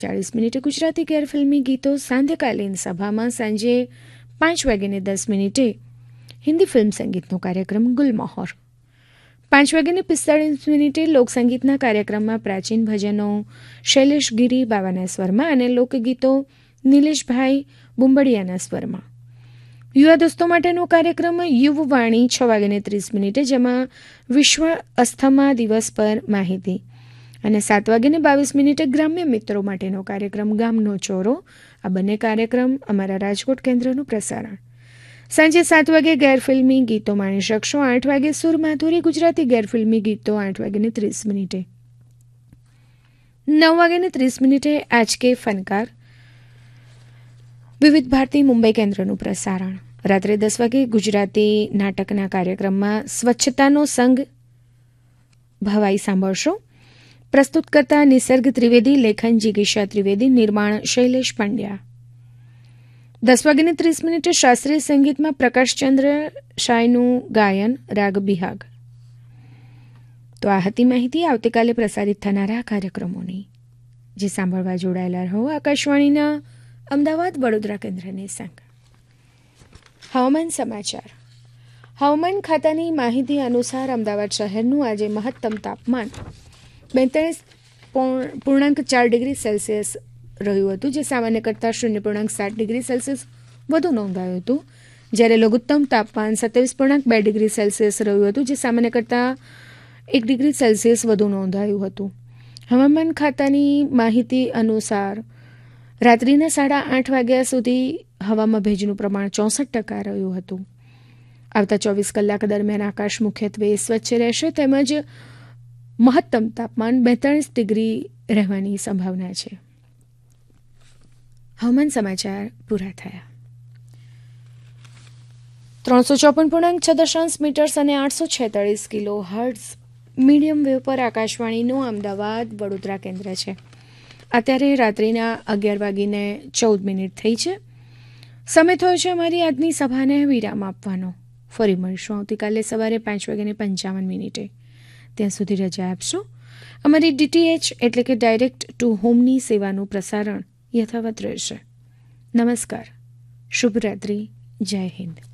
40 ગુજરાતી ગેરફિલ્મી ગીતો. સાંધ્યકાલીન સભામાં સાંજે 5:10 હિન્દી ફિલ્મ સંગીતનો કાર્યક્રમ ગુલમહોર. 5:45 લોકસંગીતના કાર્યક્રમમાં પ્રાચીન ભજનો શૈલેષ ગિરી બાવાના સ્વરમાં અને લોકગીતો નિલેશભાઈ બુંબડિયાના સ્વરમાં. યુવા દોસ્તો માટેનો કાર્યક્રમ યુવવાણી 6:30 જેમાં વિશ્વ અસ્થમા દિવસ પર માહિતી અને 7:22 ગ્રામ્ય મિત્રો માટેનો કાર્યક્રમ ગામનો ચોરો. આ બંને કાર્યક્રમ અમારા રાજકોટ કેન્દ્રનું પ્રસારણ. સાંજે 7 વાગે ગેરફિલ્મી ગીતો માણી શકશો. 8 વાગે સુર માધુરી ગુજરાતી ગેરફિલ્મી ગીતો 8:30 9:30 આજકે ફનકાર વિવિધ ભારતી મુંબઈ કેન્દ્રનું પ્રસારણ. રાત્રે 10 વાગે ગુજરાતી નાટકના કાર્યક્રમમાં સ્વચ્છતાનો સંઘ ભવાઈ સાંભળશો. પ્રસ્તુત કરતા નિસર્ગ ત્રિવેદી, લેખન જિગીષા ત્રિવેદી, નિર્માણ શૈલેષ પંડ્યા. 10:30 શાસ્ત્રીય સંગીતમાં પ્રકાશચંદ્ર શાયનું ગાયન રાગ બિહાગ. તો આ હતી માહિતી આવતીકાલે પ્રસારિત થનારા કાર્યક્રમોની, જે સાંભળવા જોડાયેલા રહો આકાશવાણીના અમદાવાદ વડોદરા કેન્દ્રની સંગ. હવામાન સમાચાર. હવામાન ખાતાની માહિતી અનુસાર અમદાવાદ શહેરનું આજે મહત્તમ તાપમાન 42.4 ડિગ્રી સેલ્સિયસ રહ્યું હતું, જે સામાન્ય કરતાં 0.7 ડિગ્રી સેલ્સિયસ વધુ નોંધાયું હતું. જ્યારે લઘુત્તમ તાપમાન 27.2 ડિગ્રી સેલ્સિયસ રહ્યું હતું, જે સામાન્ય કરતાં 1 ડિગ્રી સેલ્સિયસ વધુ નોંધાયું હતું. હવામાન ખાતાની માહિતી અનુસાર રાત્રિના 8:30 વાગ્યા સુધી હવામાં ભેજનું પ્રમાણ 64% રહ્યું હતું. આવતા 24 કલાક દરમિયાન આકાશ મુખ્યત્વે સ્વચ્છ રહેશે, તેમજ મહત્તમ તાપમાન 42 ડિગ્રી રહેવાની સંભાવના છે. હવામાન સમાચાર પૂરા થયા. 354.6 મીટર્સ અને 846 કિલો હર્ટ્ઝ મીડિયમ વેવ પર આકાશવાણીનું અમદાવાદ વડોદરા કેન્દ્ર છે. અત્યારે રાત્રિના 11:14 થઈ છે. સમય થયો છે અમારી આજની સભાને વિરામ આપવાનો. ફરી મળીશું આવતીકાલે સવારે 5:55. ત્યાં સુધી રજા આપશો. અમારી DTH એટલે કે ડાયરેક્ટ ટુ હોમની સેવાનું પ્રસારણ યથાવત રહેશે. નમસ્કાર, શુભરાત્રિ, જય હિન્દ.